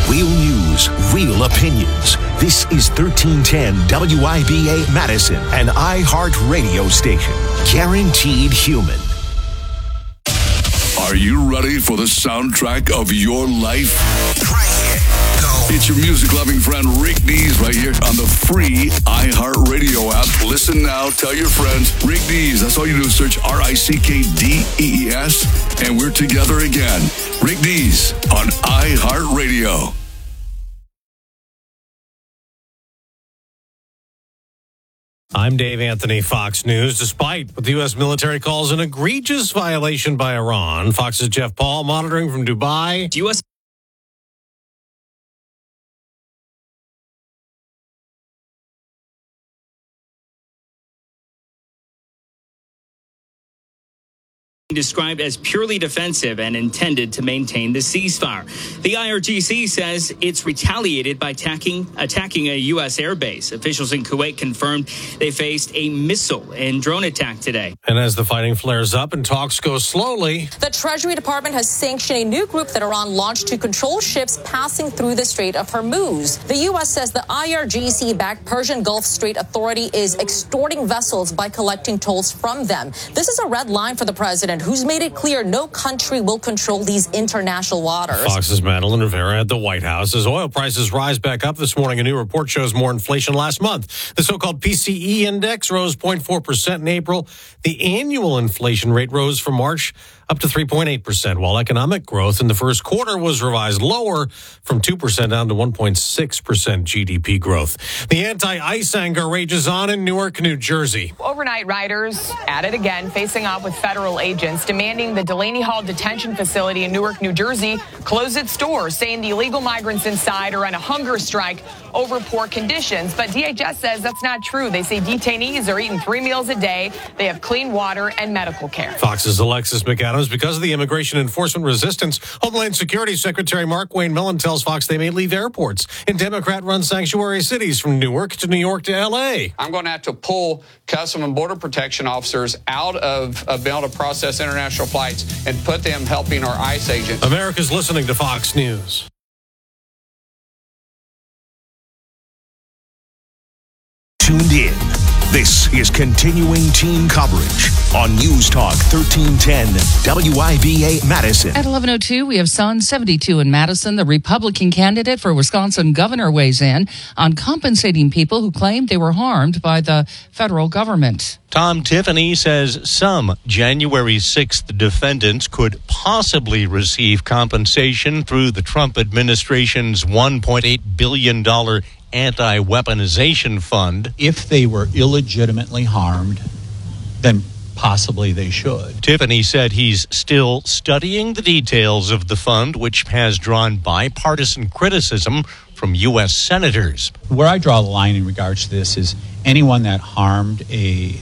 Real news, real opinions. This is 1310 WIBA Madison, an iHeart radio station. Guaranteed human. Are you ready for the soundtrack of your life? Right here. Go. It's your music-loving friend Rick Dees right here on the free iHeart Radio app. Listen now, tell your friends. Rick Dees, that's all you do is search RICKDEES, and we're together again. Rick Dees on iHeart Radio. I'm Dave Anthony, Fox News. Despite what the U.S. military calls an egregious violation by Iran, Fox's Jeff Paul monitoring from Dubai. U.S. described as purely defensive and intended to maintain the ceasefire. The IRGC says it's retaliated by attacking a U.S. airbase. Officials in Kuwait confirmed they faced a missile and drone attack today. And as the fighting flares up and talks go slowly, the Treasury Department has sanctioned a new group that Iran launched to control ships passing through the Strait of Hormuz. The U.S. says the IRGC-backed Persian Gulf Strait Authority is extorting vessels by collecting tolls from them. This is a red line for the president, who's made it clear no country will control these international waters. Fox's Madeline Rivera at the White House. As oil prices rise back up this morning, a new report shows more inflation last month. The so-called PCE index rose 0.4% in April. The annual inflation rate rose from March up to 3.8%, while economic growth in the first quarter was revised lower from 2% down to 1.6% GDP growth. The anti-ICE anger rages on in Newark, New Jersey. Overnight riders at it again, facing off with federal agents, demanding the Delaney Hall Detention Facility in Newark, New Jersey, close its doors, saying the illegal migrants inside are on a hunger strike over poor conditions. But DHS says that's not true. They say detainees are eating 3 meals a day. They have clean water and medical care. Fox's Alexis McAdams. Because of the immigration enforcement resistance, Homeland Security Secretary Mark Wayne Millen tells Fox they may leave airports in Democrat-run sanctuary cities from Newark to New York to L.A. I'm going to have to pull Customs and Border Protection officers out of being able to process international flights and put them helping our ICE agents. America's listening to Fox News. Tuned in. This is continuing team coverage on News Talk 1310 WIBA Madison. At 11:02, we have Sun 72 in Madison. The Republican candidate for Wisconsin governor weighs in on compensating people who claimed they were harmed by the federal government. Tom Tiffany says some January 6th defendants could possibly receive compensation through the Trump administration's $1.8 billion anti-weaponization fund. If they were illegitimately harmed, then possibly they should. Tiffany said he's still studying the details of the fund, which has drawn bipartisan criticism from U.S. senators. Where I draw the line in regards to this is anyone that harmed a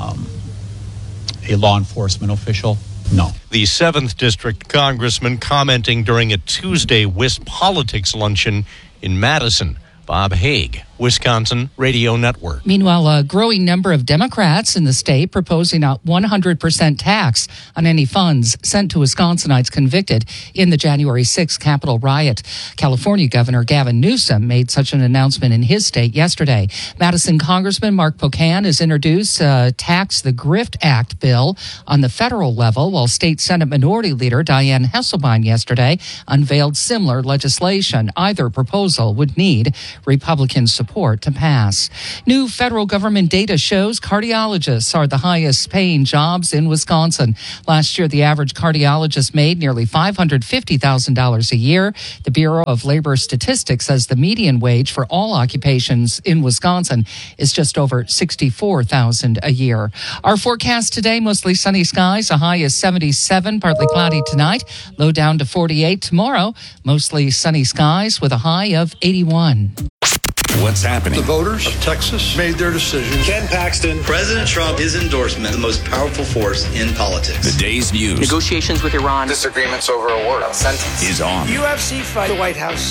law enforcement official, no. The 7th District Congressman commenting during a Tuesday WISP Politics luncheon in Madison. Bob Haig, Wisconsin Radio Network. Meanwhile, a growing number of Democrats in the state proposing a 100% tax on any funds sent to Wisconsinites convicted in the January 6th Capitol riot. California Governor Gavin Newsom made such an announcement in his state yesterday. Madison Congressman Mark Pocan has introduced a Tax the Grift Act bill on the federal level, while State Senate Minority Leader Dianne Hesselbein yesterday unveiled similar legislation. Either proposal would need Republican support to pass. New federal government data shows cardiologists are the highest paying jobs in Wisconsin. Last year, the average cardiologist made nearly $550,000 a year. The Bureau of Labor Statistics says the median wage for all occupations in Wisconsin is just over $64,000 a year. Our forecast today, mostly sunny skies. A high is 77, partly cloudy tonight. Low down to 48 tomorrow. Mostly sunny skies with a high of 81. What's happening? The voters of Texas made their decision. Ken Paxton, President Trump, his endorsement, the most powerful force in politics. The day's news. Negotiations with Iran. Disagreements over a word sentence. Is on. UFC fight. The White House.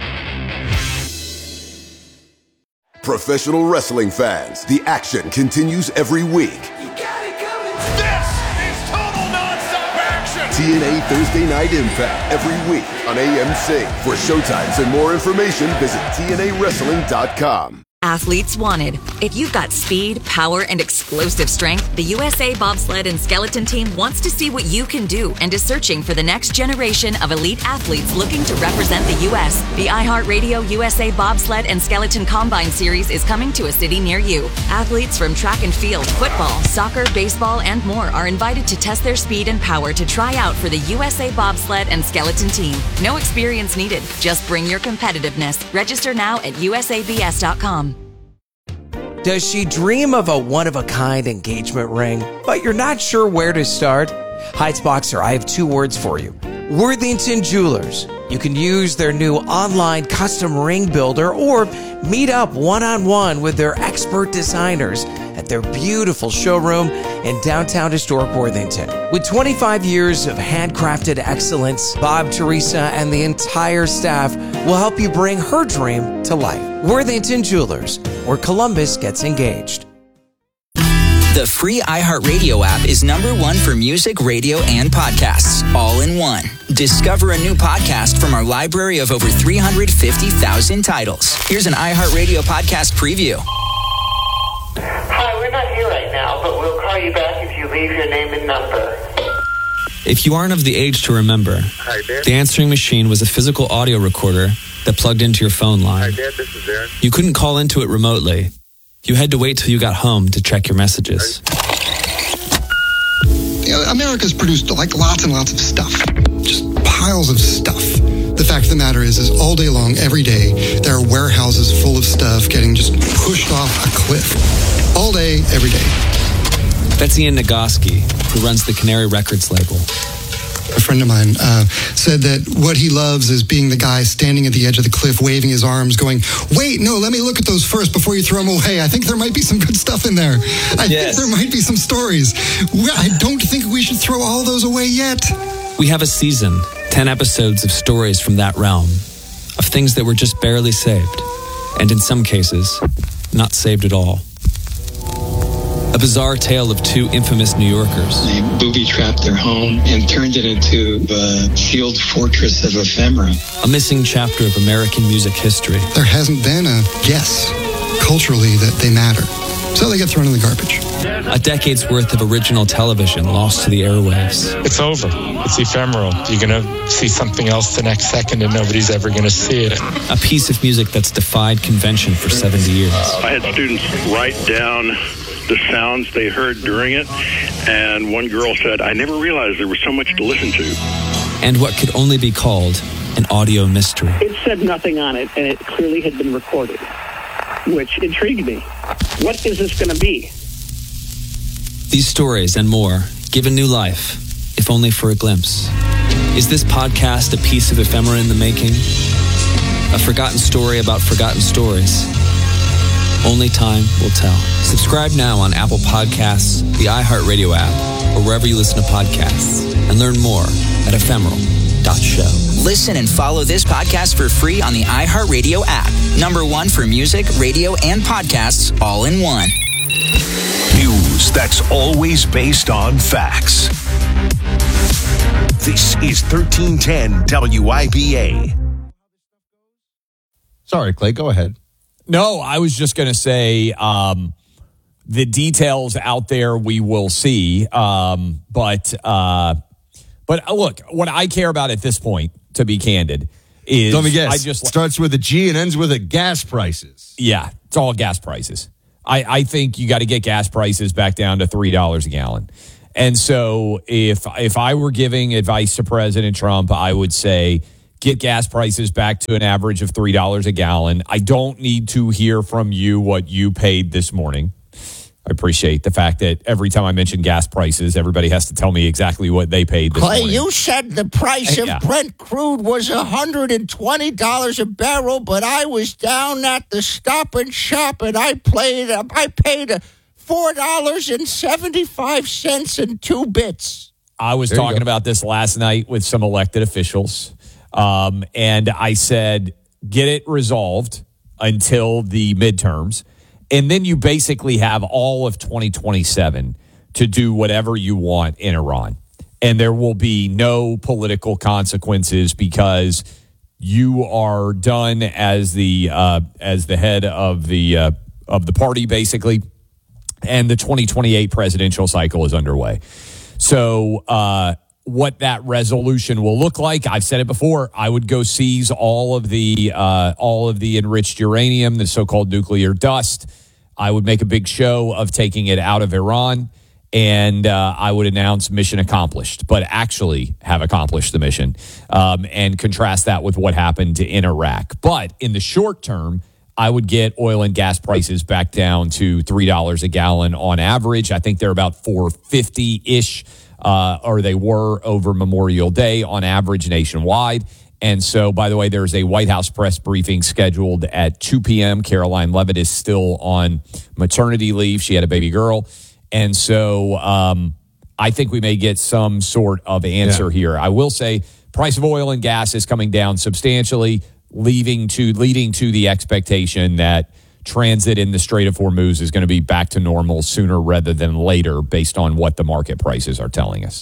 Professional wrestling fans, the action continues every week. You got it coming. This is total nonstop action. TNA Thursday Night Impact every week on AMC. For showtimes and more information, visit TNAWrestling.com. Athletes wanted. If you've got speed, power, and explosive strength, the USA Bobsled and Skeleton Team wants to see what you can do and is searching for the next generation of elite athletes looking to represent the U.S. The iHeartRadio USA Bobsled and Skeleton Combine Series is coming to a city near you. Athletes from track and field, football, soccer, baseball, and more are invited to test their speed and power to try out for the USA Bobsled and Skeleton Team. No experience needed. Just bring your competitiveness. Register now at usabs.com. Does she dream of a one-of-a-kind engagement ring, but you're not sure where to start? Heights Boxer, I have 2 words for you. Worthington Jewelers. You can use their new online custom ring builder or meet up one-on-one with their expert designers at their beautiful showroom in downtown historic Worthington. With 25 years of handcrafted excellence, Bob, Teresa, and the entire staff will help you bring her dream to life. Worthington Jewelers, where Columbus gets engaged. The free iHeartRadio app is #1 for music, radio, and podcasts, all in one. Discover a new podcast from our library of over 350,000 titles. Here's an iHeartRadio podcast preview. Hi, we're not here right now, but we'll call you back if you leave your name and number. If you aren't of the age to remember, Hi, Dad. the answering machine was a physical audio recorder that plugged into your phone line. Hi, Dad, this is Aaron. You couldn't call into it remotely. You had to wait till you got home to check your messages. America's produced like lots and lots of stuff. Just piles of stuff. The fact of the matter is all day long, every day, there are warehouses full of stuff getting just pushed off a cliff. All day, every day. That's Ian Nagoski, who runs the Canary Records label. A friend of mine said that what he loves is being the guy standing at the edge of the cliff, waving his arms, going, wait, no, let me look at those first before you throw them away. I think there might be some good stuff in there. I think there might be some stories. I don't think we should throw all those away yet. We have a season, 10 episodes of stories from that realm, of things that were just barely saved, and in some cases, not saved at all. A bizarre tale of 2 infamous New Yorkers. They booby-trapped their home and turned it into a sealed fortress of ephemera. A missing chapter of American music history. There hasn't been a guess culturally that they matter. So they get thrown in the garbage. A decade's worth of original television lost to the airwaves. It's over. It's ephemeral. You're going to see something else the next second and nobody's ever going to see it. A piece of music that's defied convention for 70 years. I had students write down the sounds they heard during it, and one girl said, I never realized there was so much to listen to. And what could only be called an audio mystery. It said nothing on it, and it clearly had been recorded, which intrigued me. What is this going to be? These stories and more given new life, if only for a glimpse. Is this podcast a piece of ephemera in the making? A forgotten story about forgotten stories? Only time will tell. Subscribe now on Apple Podcasts, the iHeartRadio app, or wherever you listen to podcasts, and learn more at ephemeral.show. Listen and follow this podcast for free on the iHeartRadio app. #1 for music, radio, and podcasts, all in one. News that's always based on facts. This is 1310 WIBA. Sorry, Clay, go ahead. No, I was just going to say the details out there we will see. But look, what I care about at this point, to be candid, is let me guess. Starts with a G and ends with a gas prices. Yeah, it's all gas prices. I think you got to get gas prices back down to $3 a gallon. And so if I were giving advice to President Trump, I would say get gas prices back to an average of $3 a gallon. I don't need to hear from you what you paid this morning. I appreciate the fact that every time I mention gas prices, everybody has to tell me exactly what they paid this morning. Clay, you said the price of Brent crude was $120 a barrel, but I was down at the Stop and Shop, and I paid $4.75 and 2 bits. I was talking about this last night with some elected officials. And I said, get it resolved until the midterms. And then you basically have all of 2027 to do whatever you want in Iran. and there will be no political consequences because you are done as the head of the party, basically, and the 2028 presidential cycle is underway. So what that resolution will look like, I've said it before, I would go seize all of the enriched uranium, the so-called nuclear dust. I would make a big show of taking it out of Iran, and I would announce mission accomplished, but actually have accomplished the mission, and contrast that with what happened in Iraq. But in the short term, I would get oil and gas prices back down to $3 a gallon on average. I think they're about $4.50-ish, or they were over Memorial Day on average nationwide. And so, by the way, there's a White House press briefing scheduled at 2 p.m. Caroline Leavitt is still on maternity leave. She had a baby girl. And so I think we may get some sort of answer here. I will say price of oil and gas is coming down substantially, leading to the expectation that transit in the Strait of Hormuz is going to be back to normal sooner rather than later based on what the market prices are telling us.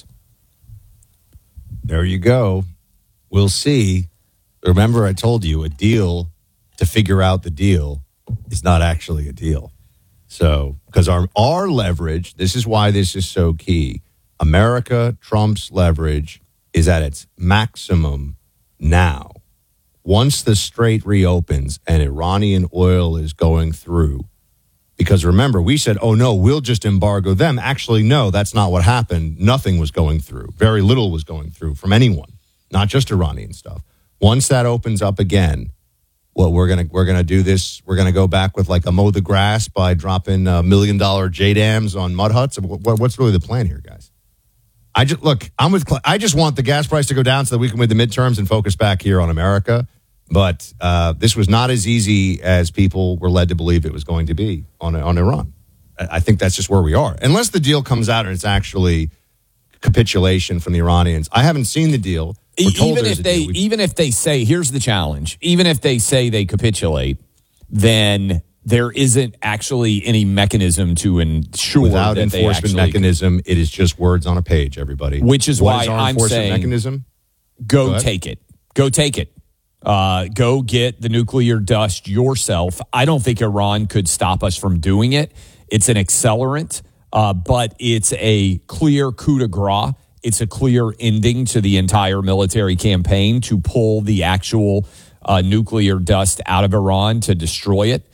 There you go. We'll see. Remember, I told you a deal to figure out the deal is not actually a deal. So, because our leverage, this is why this is so key. America, Trump's leverage is at its maximum now. Once the strait reopens and Iranian oil is going through, because remember, we said, oh, no, we'll just embargo them. Actually, no, that's not what happened. Nothing was going through. Very little was going through from anyone, not just Iranian stuff. Once that opens up again, well, we're gonna do this. We're gonna go back with like a mow the grass by dropping $1 million JDAMs on mud huts. What's really the plan here, guys? I just want the gas price to go down so that we can win the midterms and focus back here on America. But this was not as easy as people were led to believe it was going to be on Iran. I think that's just where we are. Unless the deal comes out and it's actually capitulation from the Iranians. I haven't seen the deal. Even if they say, here's the challenge, even if they say they capitulate, then there isn't actually any mechanism to ensure without that enforcement mechanism. It is just words on a page, everybody. Which is why I'm saying mechanism? Go take it. Go take it. Go get the nuclear dust yourself. I don't think Iran could stop us from doing it. It's an accelerant, but it's a clear coup de grace. It's a clear ending to the entire military campaign to pull the actual nuclear dust out of Iran to destroy it.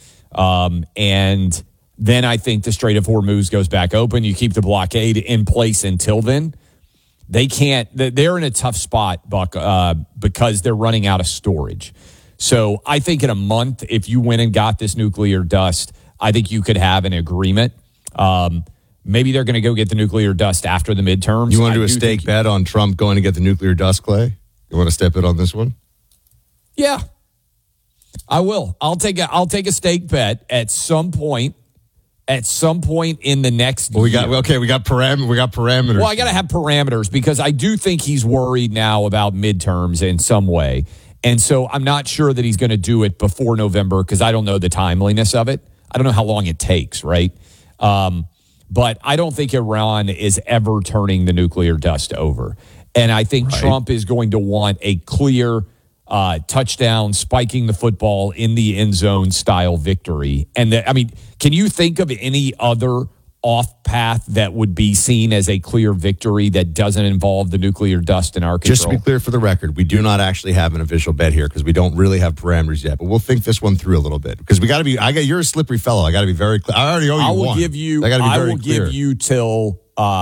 And then I think the Strait of Hormuz goes back open. You keep the blockade in place until then. They can't. They're in a tough spot, Buck, because they're running out of storage. So I think in a month, if you went and got this nuclear dust, I think you could have an agreement. Maybe they're going to go get the nuclear dust after the midterms. You want to do a stake bet on Trump going to get the nuclear dust, Clay? You want to step it on this one? Yeah, I will. I'll take a stake bet at some point. At some point in the next year. We got parameters. Well, I got to have parameters because I do think he's worried now about midterms in some way. And so I'm not sure that he's going to do it before November because I don't know the timeliness of it. I don't know how long it takes, right? But I don't think Iran is ever turning the nuclear dust over. And I think Trump is going to want a clear touchdown, spiking the football in the end zone style victory. And can you think of any other off path that would be seen as a clear victory that doesn't involve the nuclear dust in our control? Just to be clear for the record, we do not actually have an official bet here because we don't really have parameters yet. But we'll think this one through a little bit because we got to be. You're a slippery fellow. I got to be very clear. I already owe you one. I will give you till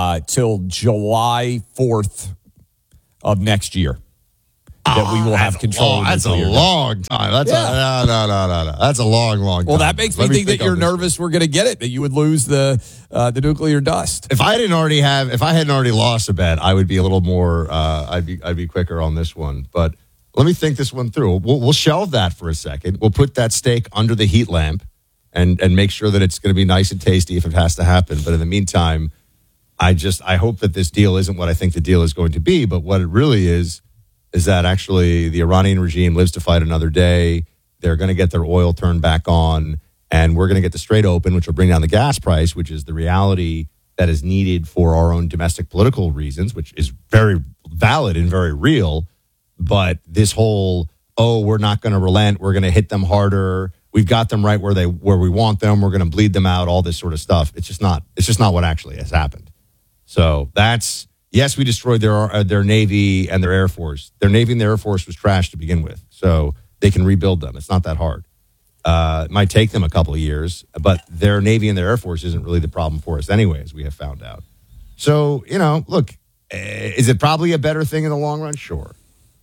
July 4th of next year. That we will have control. That's a long time. No. That's a long time. Well, that makes me think that you're nervous we're going to get it, that you would lose the nuclear dust. If I hadn't already lost a bet, I would be a little more. I'd be quicker on this one. But let me think this one through. We'll shelve that for a second. We'll put that steak under the heat lamp and make sure that it's going to be nice and tasty if it has to happen. But in the meantime, I hope that this deal isn't what I think the deal is going to be, but what it really is that actually the Iranian regime lives to fight another day. They're going to get their oil turned back on, and we're going to get the strait open, which will bring down the gas price, which is the reality that is needed for our own domestic political reasons, which is very valid and very real. But this whole, we're not going to relent, we're going to hit them harder, we've got them right where we want them, we're going to bleed them out, all this sort of stuff. It's just not what actually has happened. So that's, yes, we destroyed their Navy and their Air Force. Their Navy and their Air Force was trash to begin with. So they can rebuild them. It's not that hard. It might take them a couple of years, but their Navy and their Air Force isn't really the problem for us anyway, as we have found out. So, look, is it probably a better thing in the long run? Sure.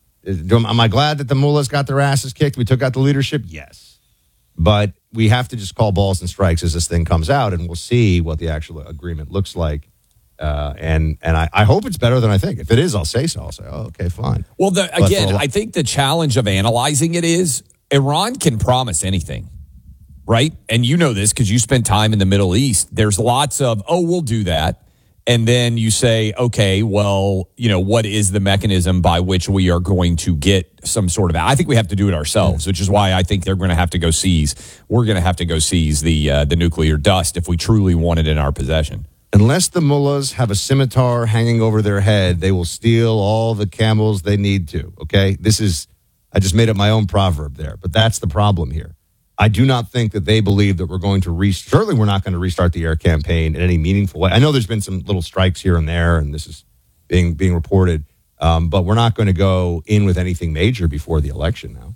Am I glad that the mullahs got their asses kicked? We took out the leadership? Yes. But we have to just call balls and strikes as this thing comes out, and we'll see what the actual agreement looks like. And I hope it's better than I think. If it is, I'll say so. I'll say, okay, fine. Well, I think the challenge of analyzing it is Iran can promise anything, right? And you know this because you spent time in the Middle East. There's lots of, we'll do that. And then you say, okay, well, what is the mechanism by which we are going to get some sort of, I think we have to do it ourselves, which is why I think they're going to have to go seize. We're going to have to go seize the nuclear dust if we truly want it in our possession. Unless the mullahs have a scimitar hanging over their head, they will steal all the camels they need to, okay? I just made up my own proverb there, but that's the problem here. I do not think that they believe that we're going to certainly we're not going to restart the air campaign in any meaningful way. I know there's been some little strikes here and there, and this is being reported, but we're not going to go in with anything major before the election now.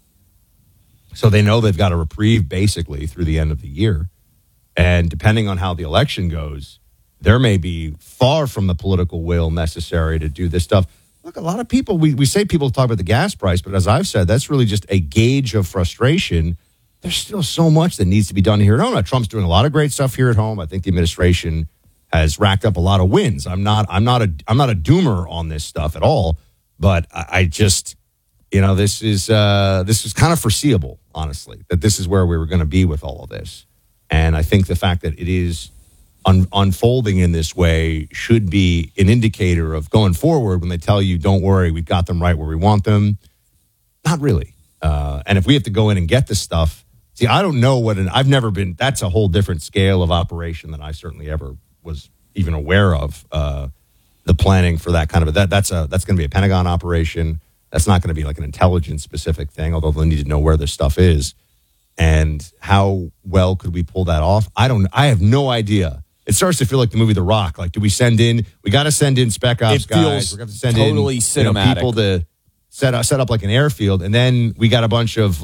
So they know they've got a reprieve basically through the end of the year, and depending on how the election goes, there may be far from the political will necessary to do this stuff. Look, a lot of people, we say people talk about the gas price, but as I've said, that's really just a gauge of frustration. There's still so much that needs to be done here at home. Now, Trump's doing a lot of great stuff here at home. I think the administration has racked up a lot of wins. I'm not a doomer on this stuff at all, but I just, this is kind of foreseeable, honestly, that this is where we were going to be with all of this. And I think the fact that it is unfolding in this way should be an indicator of going forward when they tell you, don't worry, we've got them right where we want them. Not really. And if we have to go in and get this stuff, see, I don't know I've never been, that's a whole different scale of operation than I certainly ever was even aware of. The planning for that kind of, that's going to be a Pentagon operation. That's not going to be like an intelligence specific thing, although they'll need to know where this stuff is. And how well could we pull that off? I have no idea. It starts to feel like the movie The Rock. Like, do we got to send in Spec Ops guys. We're going to send totally cinematic. People to set up like an airfield. And then we got a bunch of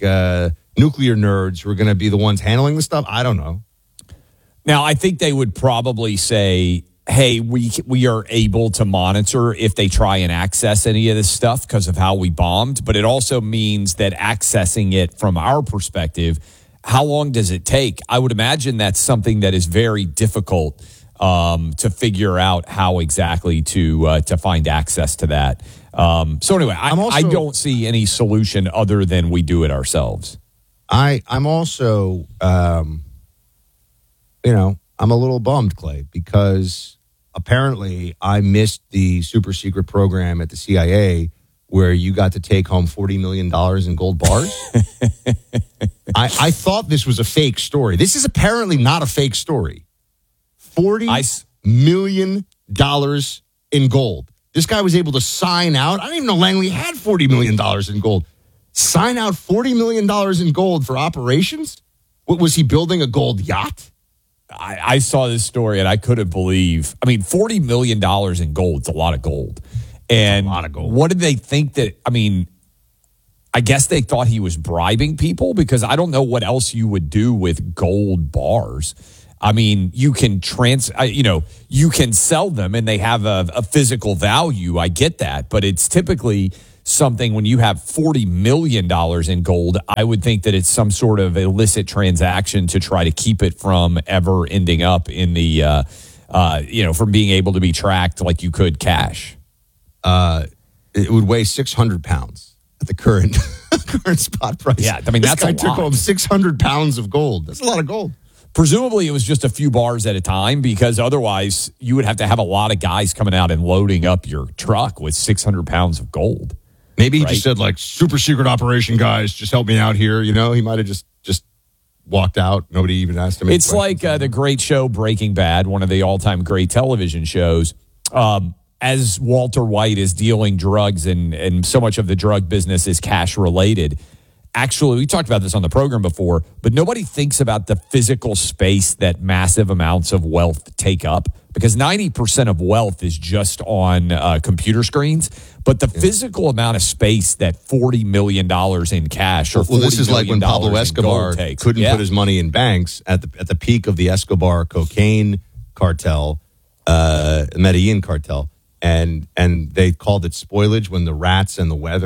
nuclear nerds who are going to be the ones handling the stuff. I don't know. Now, I think they would probably say, hey, we are able to monitor if they try and access any of this stuff because of how we bombed. But it also means that accessing it from our perspective, how long does it take? I would imagine that's something that is very difficult to figure out how exactly to find access to that. So anyway, I don't see any solution other than we do it ourselves. I'm also, I'm a little bummed, Clay, because apparently I missed the super secret program at the CIA where you got to take home $40 million in gold bars. I thought this was a fake story. This is apparently not a fake story. $40 million in gold. This guy was able to sign out. I didn't even know Langley had $40 million in gold. Sign out $40 million in gold for operations? What, was he building a gold yacht? I saw this story and I couldn't believe. I mean, $40 million in gold is a lot of gold. And what did they think that, I guess they thought he was bribing people because I don't know what else you would do with gold bars. You can you can sell them and they have a physical value. I get that, but it's typically something when you have $40 million in gold, I would think that it's some sort of illicit transaction to try to keep it from ever ending up in the, from being able to be tracked like you could cash. It would weigh 600 pounds at the current spot price. Yeah, that's a lot. Took home 600 pounds of gold. That's a lot of gold. Presumably, it was just a few bars at a time because otherwise you would have to have a lot of guys coming out and loading up your truck with 600 pounds of gold. Maybe he just said, super secret operation guys, just help me out here. He might have just walked out. Nobody even asked him. It's like the great show Breaking Bad, one of the all-time great television shows. As Walter White is dealing drugs and so much of the drug business is cash related. Actually, we talked about this on the program before, but nobody thinks about the physical space that massive amounts of wealth take up, because 90% of wealth is just on computer screens. But the physical amount of space that $40 million in cash or $40 this is like when Pablo million Escobar takes. couldn't put his money in banks at the peak of the Escobar cocaine cartel, Medellin cartel, and they called it spoilage when the rats,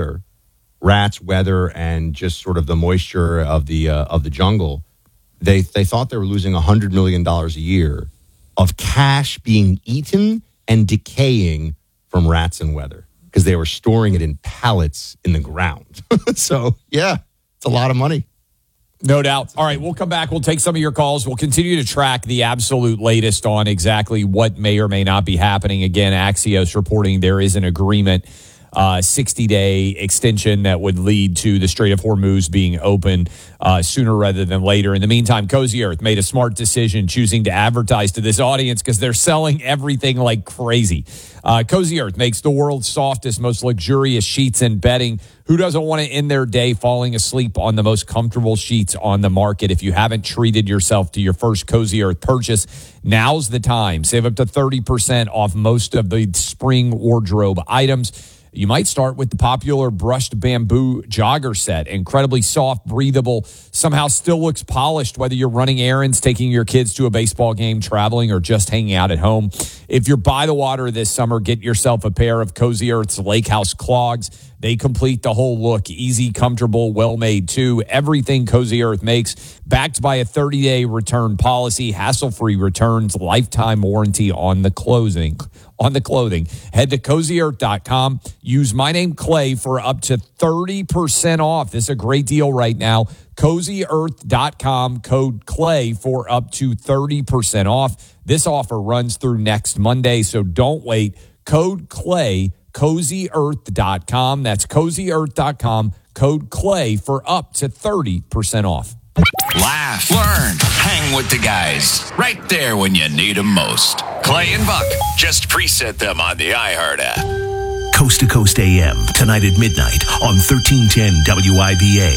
weather, and just sort of the moisture of the jungle, they thought they were losing $100 million a year of cash being eaten and decaying from rats and weather, because they were storing it in pallets in the ground. So, yeah, it's a lot of money. No doubt. All right, we'll come back. We'll take some of your calls. We'll continue to track the absolute latest on exactly what may or may not be happening. Again, Axios reporting there is an agreement, 60-day extension that would lead to the Strait of Hormuz being open sooner rather than later. In the meantime, Cozy Earth made a smart decision choosing to advertise to this audience because they're selling everything like crazy. Cozy Earth makes the world's softest, most luxurious sheets and bedding. Who doesn't want to end their day falling asleep on the most comfortable sheets on the market? If you haven't treated yourself to your first Cozy Earth purchase, now's the time. Save up to 30% off most of the spring wardrobe items. You might start with the popular brushed bamboo jogger set. Incredibly soft, breathable, somehow still looks polished, whether you're running errands, taking your kids to a baseball game, traveling, or just hanging out at home. If you're by the water this summer, get yourself a pair of Cozy Earth's Lake House clogs. They complete the whole look. Easy, comfortable, well-made too. Everything Cozy Earth makes, backed by a 30-day return policy, hassle-free returns, lifetime warranty on the clothing. Head to CozyEarth.com. Use my name, Clay, for up to 30% off. This is a great deal right now. CozyEarth.com, code Clay for up to 30% off. This offer runs through next Monday, so don't wait. Code Clay, CozyEarth.com. That's CozyEarth.com, code Clay for up to 30% off. Laugh, learn, hang with the guys. Right there when you need them most. Clay and Buck. Just preset them on the iHeart app. Coast to Coast AM, tonight at midnight on 1310 WIBA.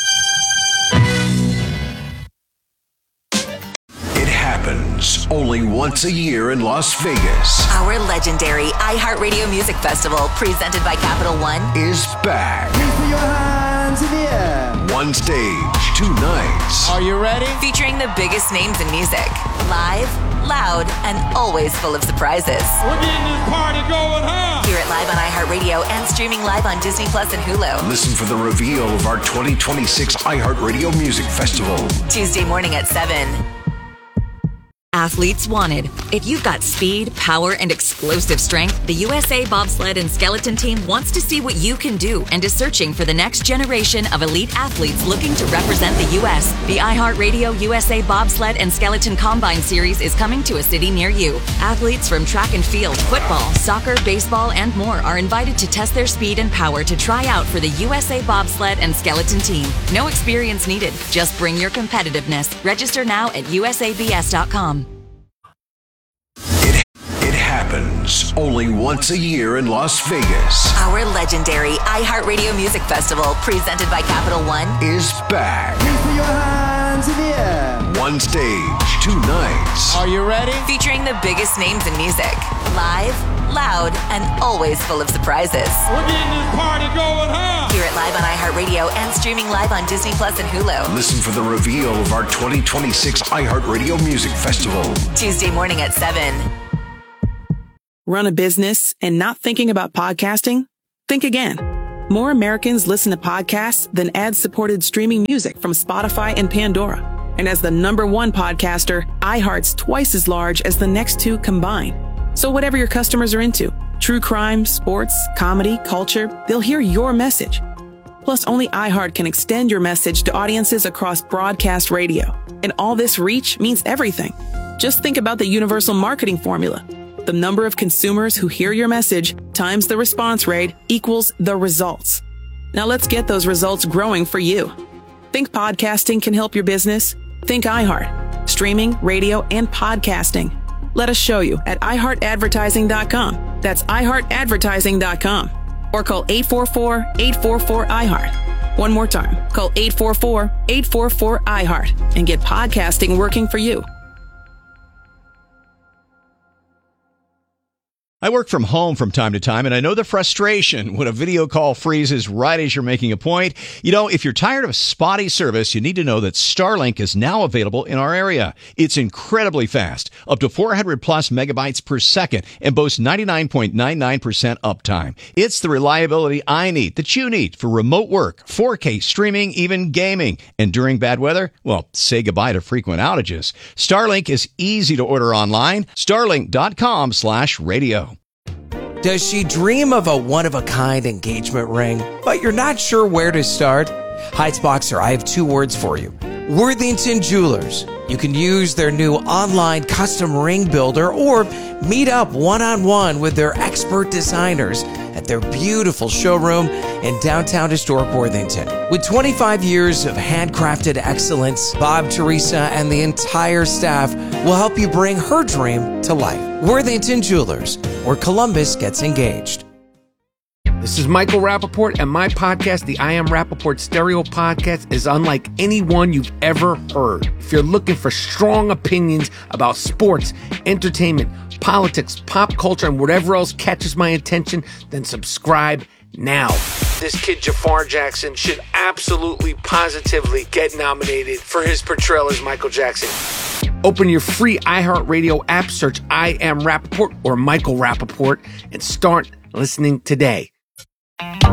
It happens only once a year in Las Vegas. Our legendary iHeartRadio Music Festival, presented by Capital One, is back. Put your hands in the air. One stage, 2 nights. Are you ready? featuring the biggest names in music. Live, loud, and always full of surprises. We're getting this party going, huh? Hear it live on iHeartRadio and streaming live on Disney Plus and Hulu. Listen for the reveal of our 2026 iHeartRadio Music Festival. Tuesday morning at 7. Athletes wanted. If you've got speed, power, and explosive strength, the USA Bobsled and Skeleton Team wants to see what you can do and is searching for the next generation of elite athletes looking to represent the U.S. The iHeartRadio USA Bobsled and Skeleton Combine Series is coming to a city near you. Athletes from track and field, football, soccer, baseball, and more are invited to test their speed and power to try out for the USA Bobsled and Skeleton Team. No experience needed. Just bring your competitiveness. Register now at usabs.com. It happens only once a year in Las Vegas. Our legendary iHeartRadio Music Festival, presented by Capital One, is back. Put your hands in the air. One stage, 2 nights. Are you ready? featuring the biggest names in music. Live, loud, and always full of surprises. We're getting this party going, huh? Hear it live on iHeartRadio and streaming live on Disney Plus and Hulu. Listen for the reveal of our 2026 iHeartRadio Music Festival. Tuesday morning at 7. Run a business and not thinking about podcasting? Think again. More Americans listen to podcasts than ad-supported streaming music from Spotify and Pandora. And as the #1 podcaster, iHeart's twice as large as the next 2 combined. So whatever your customers are into, true crime, sports, comedy, culture, they'll hear your message. Plus, only iHeart can extend your message to audiences across broadcast radio. And all this reach means everything. Just think about the universal marketing formula. The number of consumers who hear your message times the response rate equals the results. Now let's get those results growing for you. Think podcasting can help your business? Think iHeart. Streaming, radio, and podcasting. Let us show you at iHeartAdvertising.com. That's iHeartAdvertising.com. Or call 844-844-iHeart. One more time. Call 844-844-iHeart and get podcasting working for you. I work from home from time to time, and I know the frustration when a video call freezes right as you're making a point. You know, if you're tired of spotty service, you need to know that Starlink is now available in our area. It's incredibly fast, up to 400 plus megabytes per second, and boasts 99.99% uptime. It's the reliability I need, that you need, for remote work, 4K streaming, even gaming. And during bad weather, well, say goodbye to frequent outages. Starlink is easy to order online. Starlink.com/radio. Does she dream of a one-of-a-kind engagement ring, but you're not sure where to start? Heights Boxer, I have two words for you. Worthington Jewelers. You can use their new online custom ring builder or meet up one-on-one with their expert designers at their beautiful showroom in downtown historic Worthington. With 25 years of handcrafted excellence, Bob, Teresa, and the entire staff will help you bring her dream to life. Worthington Jewelers, where Columbus gets engaged. This is Michael Rappaport, and my podcast, the I Am Rappaport Stereo Podcast, is unlike any one you've ever heard. If you're looking for strong opinions about sports, entertainment, politics, pop culture, and whatever else catches my attention, then subscribe now. This kid Jafar Jackson should absolutely, positively get nominated for his portrayal as Michael Jackson. Open your free iHeartRadio app, search I Am Rappaport or Michael Rappaport, and start listening today.